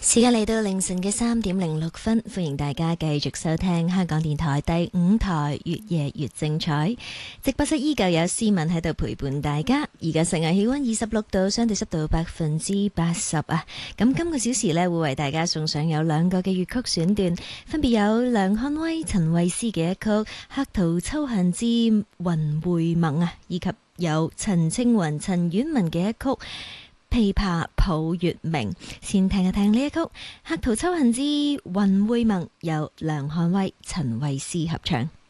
時間嚟到凌晨嘅3:06，歡迎大家繼續收聽香港電台第5台越夜越精彩。直播室依舊有思敏喺度陪伴大家。而家室外氣溫26度，相對濕度80%啊。咁今個小時呢，會為大家送上有2個嘅粵曲選段，分別有梁漢威、陳慧思嘅一曲《客途秋恨之雲會盟》啊，以及有陳青雲、陳婉文嘅一曲琵琶抱月明。先聽一聽呢一曲《客途秋恨之雲會盟》，由梁漢威、陳慧思合唱。